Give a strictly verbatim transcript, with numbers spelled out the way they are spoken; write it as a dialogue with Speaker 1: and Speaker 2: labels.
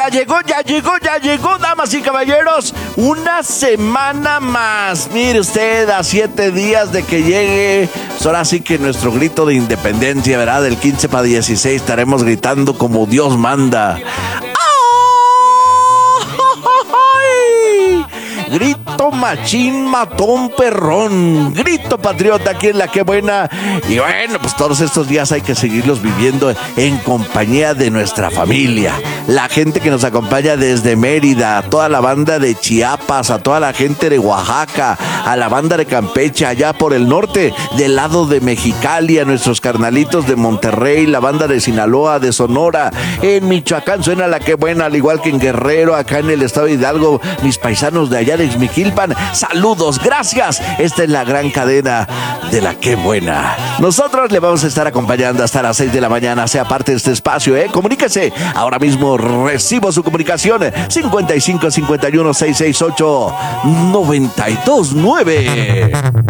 Speaker 1: ya llegó, ya llegó, ya llegó, damas y caballeros. Una semana más. Mire usted, a siete días de que llegue. Pues ahora sí que nuestro grito de independencia, ¿verdad? Del quince para dieciséis estaremos gritando como Dios manda. Grito machín, matón, perrón. Grito patriota, aquí en La Qué Buena. Y bueno, pues todos estos días hay que seguirlos viviendo en compañía de nuestra familia. La gente que nos acompaña desde Mérida, a toda la banda de Chiapas, a toda la gente de Oaxaca, a la banda de Campeche, allá por el norte, del lado de Mexicali, a nuestros carnalitos de Monterrey, la banda de Sinaloa, de Sonora. En Michoacán suena La Qué Buena, al igual que en Guerrero, acá en el estado de Hidalgo, mis paisanos de allá de Ixmiquilpan, saludos, gracias. Esta es la gran cadena de La Qué Buena. Nosotros le vamos a estar acompañando hasta las seis de la mañana. Sea parte de este espacio, ¿eh? Comuníquese. Ahora mismo recibo su comunicación. cincuenta y cinco cincuenta y uno seiscientos sesenta y ocho noventa y dos nueve.